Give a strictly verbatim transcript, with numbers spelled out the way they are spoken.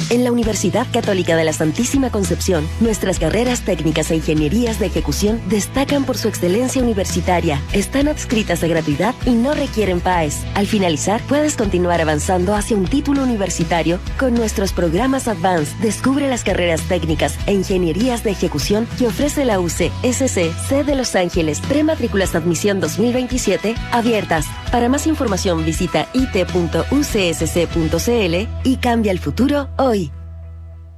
En la Universidad Católica de la Santísima Concepción, nuestras carreras técnicas e ingenierías de ejecución destacan por su excelencia universitaria, están adscritas a gratuidad y no requieren P A E S. Al finalizar, puedes continuar avanzando hacia un título universitario con nuestros programas Advanced. Descubre las carreras técnicas e ingenierías de ejecución que ofrece la U C S C C de Los Ángeles. Prematrículas de admisión dos mil veintisiete abiertas. Para más información visita i t punto u c s c punto c l y cambia el futuro hoy.